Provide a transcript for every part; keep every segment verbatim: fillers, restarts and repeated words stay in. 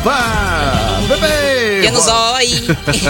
Opa! Bebê! Que no zói!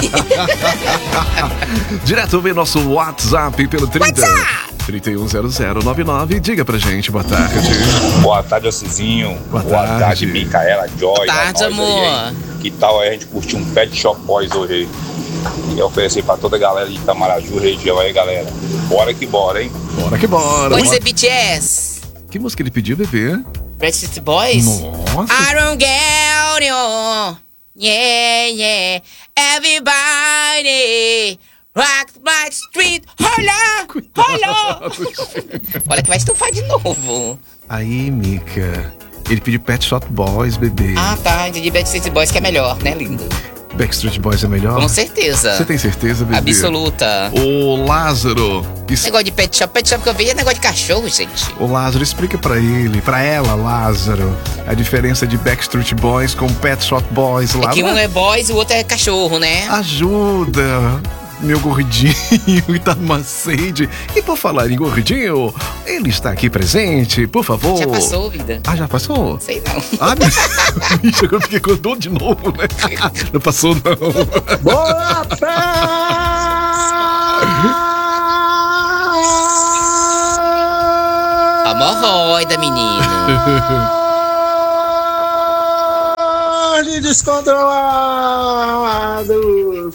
Direto vem nosso WhatsApp pelo trinta. WhatsApp! trinta e um zero zero nove nove. Diga pra gente, boa tarde. Boa tarde, Alcizinho. Boa, boa tarde. tarde, Micaela, Joy. Boa tarde, amor. Aí, que tal aí a gente curtir um Pet Shop Boys hoje aí? E oferecer pra toda a galera de Itamaraju, região aí, galera. Bora que bora, hein? Bora que bora. Pode ser B T S. Que música ele pediu, bebê? Backstreet Boys. Nossa. I don't get you. Yeah, yeah. Everybody. Rock my street. Olha! Olha! Olha que vai estufar de novo. Aí, Mica. Ele pediu Pet Shop Boys, bebê. Ah, tá. Entendi. Backstreet Boys que é melhor, né, lindo? Backstreet Boys é melhor? Com certeza. Você tem certeza, bebê? Absoluta. Ô, Lázaro. Isso... Negócio de pet shop. Pet shop que eu vejo é negócio de cachorro, gente. Ô, Lázaro, explica pra ele, pra ela, Lázaro, a diferença de Backstreet Boys com Pet Shop Boys lá. É que um é boys e o outro é cachorro, né? Ajuda, meu gordinho Itamacede. E por falar em gordinho, ele está aqui presente, por favor. Já passou, vida? Ah, já passou? Sei não. Ah, bicho, agora fiquei com dor de novo, né? Não passou, não. Boa tarde! Hemorroida, menino. Descontrolados!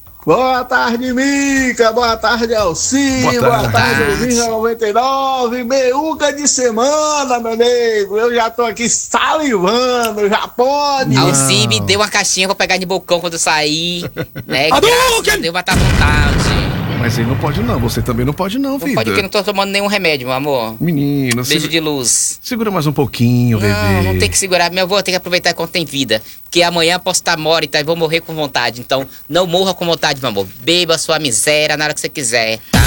Boa tarde, Mica! Boa tarde, Alci! Boa Boa tarde. tarde, Ouvinte noventa e nove! Meiuca de semana, meu nego! Eu já tô aqui salivando, já pode! Não. Alci me deu uma caixinha pra pegar de bocão quando eu sair, né? Hadouken! Graças a Deus, matar à vontade. Mas ele não pode não, você também não pode não, Não vida. pode que eu não tô tomando nenhum remédio, meu amor. Menino, Beijo segura, de luz. segura mais um pouquinho, bebê. Não, não tem que segurar. Meu avô, tem que aproveitar enquanto tem vida. Porque amanhã posso estar morta e vou morrer com vontade. Então, não morra com vontade, meu amor. Beba a sua miséria na hora que você quiser, tá?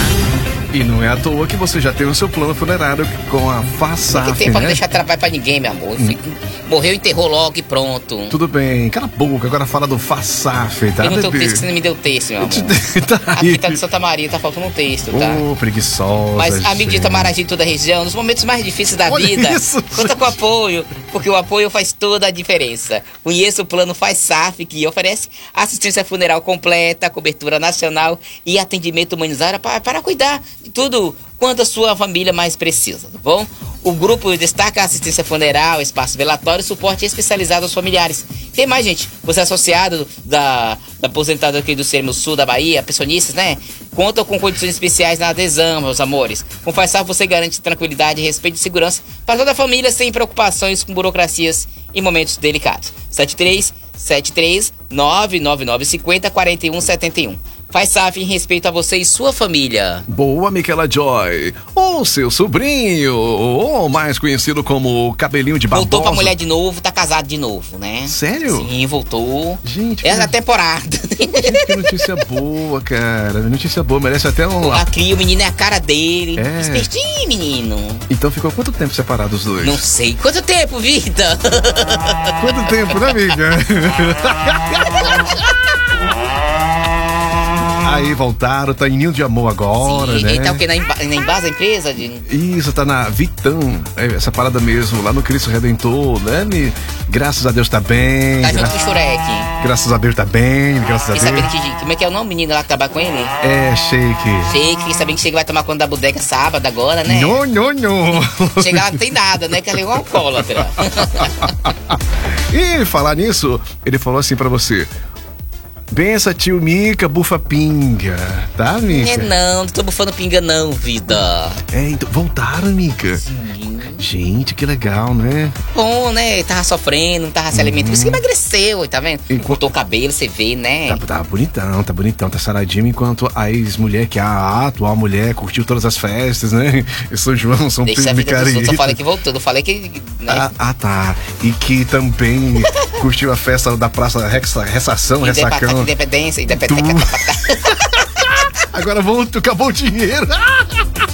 E não é à toa que você já tem o seu plano funerário com a FASAF, Não tem tempo pra né? não deixar trabalho pra ninguém, meu amor. Morreu, enterrou logo e pronto. Tudo bem, cala a boca, agora fala do FASAF, tá, Eu não tenho bebê? texto que você não me deu texto, meu amor. Tá aí. Aqui tá de Santa Maria, tá faltando um texto, tá? Ô, preguiçosa, Mas, amigo de gente. Itamaraty e toda a região, nos momentos mais difíceis da Olha vida, isso, conta gente. com apoio, porque o apoio faz toda a diferença. Conheça o plano FASAF, que oferece assistência funeral completa, cobertura nacional e atendimento humanizado para, para cuidar de tudo quanto a sua família mais precisa, tá bom? O grupo destaca a assistência funeral, espaço velatório e suporte especializado aos familiares. Tem mais, gente. Você é associado da, da aposentado aqui do Sermo Sul da Bahia, pensionistas, né? Conta com condições especiais na adesão, meus amores. Com FASAF você garante tranquilidade, respeito e segurança para toda a família, sem preocupações com burocracias em momentos delicados. sete três sete três nove nove nove cinco zero quatro um sete um. FASAF em respeito a você e sua família. Boa, Micaela Joy. O seu sobrinho, ou mais conhecido como cabelinho de babosa. Voltou pra mulher de novo, tá casado de novo, né? Sério? Sim, voltou. Gente, Essa que- temporada. Gente, que notícia boa, cara. Notícia boa, merece até um... A cria, o menino é a cara dele. É. Espertinho, menino. Então ficou quanto tempo separados os dois? Não sei. Quanto tempo, vida? Quanto tempo, né, amiga? Aí voltaram, tá em Ninho de Amor agora, Sim, né? ele tá o quê? Na, Emba- na Embasa, a empresa? De... Isso, tá na Vitão, é, essa parada mesmo, lá no Cristo Redentor, né? Me... Graças a Deus tá bem. Tá junto gra- com o Shurek. Graças a Deus tá bem, graças a Fiquei Deus. sabendo que... Como é que é o nome, menino lá que trabalha com ele? É, Shake. Shake, fiquei sabendo que Shake vai tomar conta da bodega sábado agora, né? Não, não, não. Chegar lá não tem nada, né? Que ela é igual alcoólatra. E falar nisso, ele falou assim pra você: bença, tio Mica, bufa pinga, tá, Mica? É não, não tô bufando pinga não, vida. É, então, voltaram, Mica. Gente, que legal, né? Bom, né? Tava sofrendo, não tava se alimentando. Por isso que emagreceu, tá vendo? Enquanto- Cortou o cabelo, você vê, né? Tá, tá bonitão, tá bonitão, tá saradinho, enquanto a ex-mulher, que é a atual mulher, curtiu todas as festas, né? Eu sou João, sou um Deixa a vida dos picareta. outros. Eu falei que voltou, eu falei que. Né? Ah, ah, tá. E que também curtiu a festa da Praça Rexa, Ressação, Ressacão. Independência, independência. Agora voltou, acabou o dinheiro. Ah!